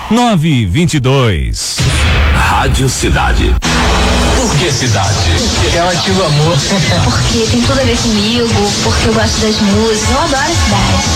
9:22. Rádio Cidade. Por que Cidade? Porque é um antigo amor. Porque tem tudo a ver comigo, porque eu gosto das músicas, eu adoro a cidade.